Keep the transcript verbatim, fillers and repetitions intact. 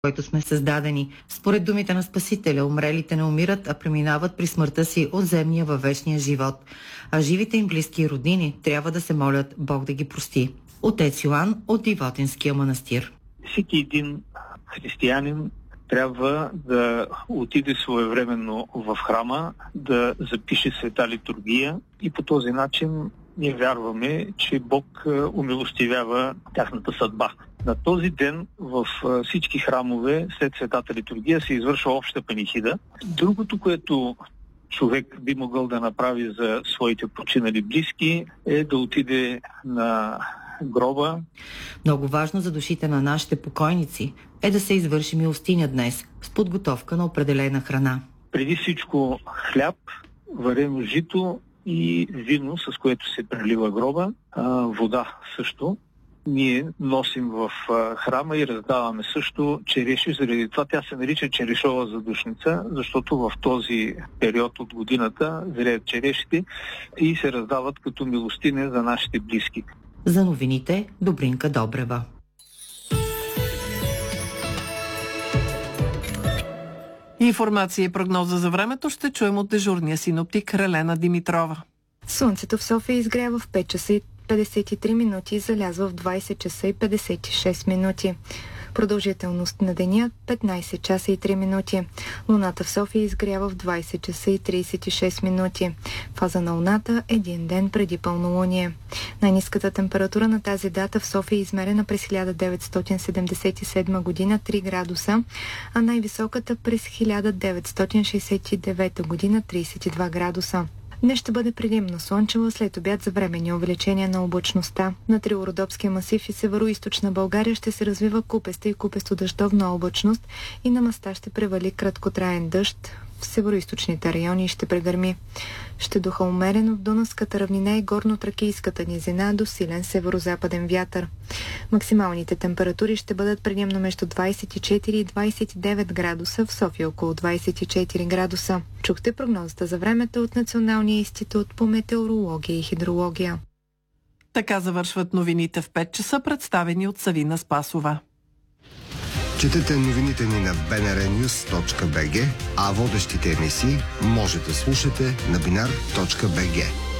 който сме създадени. Според думите на Спасителя, умрелите не умират, а преминават при смъртта си от земния във вечния живот. А живите им близки и роднини трябва да се молят Бог да ги прости. Отец Йоан от Дивотинския манастир. Всеки един християнин трябва да отиде своевременно в храма, да запише света литургия и по този начин ние вярваме, че Бог умилостивява тяхната съдба. На този ден в всички храмове след светата литургия се извършва обща панихида. Другото, което човек би могъл да направи за своите починали близки, е да отиде на гроба. Много важно за душите на нашите покойници е да се извърши милостиня днес с подготовка на определена храна. Преди всичко хляб, варено жито и вино, с което се прелива гроба, а, вода също. Ние носим в а, храма и раздаваме също череши. Заради това тя се нарича черешова задушница, защото в този период от годината зреят черешите и се раздават като милостиня за нашите близки. За новините Добринка Добрева. Информация и прогноза за времето ще чуем от дежурния синоптик Релена Димитрова. Слънцето в София изгрява в пет часа и петдесет и три минути и залязва в двайсет часа и петдесет и шест минути. Продължителност на деня петнайсет часа и три минути. Луната в София изгрява в двайсет часа и трийсет и шест минути. Фаза на Луната един ден преди пълнолуние. Най-ниската температура на тази дата в София е измерена през хиляда деветстотин седемдесет и седма година три градуса, а най-високата през хиляда деветстотин шейсет и девета година трийсет и два градуса. Днес ще бъде предимно слънчево, след обяд за временни увеличения на облачността. На Триородопския масив и североизточна България ще се развива купеста и купесто-дъждовна облачност и на места ще превали краткотраен дъжд. В североизточните райони ще прегърми. Ще духа умерено в Дунавската равнина и горно-тракийската низина до силен северо-западен вятър. Максималните температури ще бъдат предимно между двайсет и четири и двайсет и девет градуса, в София около двайсет и четири градуса. Чухте прогнозата за времето от Националния институт по метеорология и хидрология. Така завършват новините в пет часа, представени от Савина Спасова. Четете новините ни на би ен ар нюз точка би джи, а водещите емисии може да слушате на бинар точка би джи.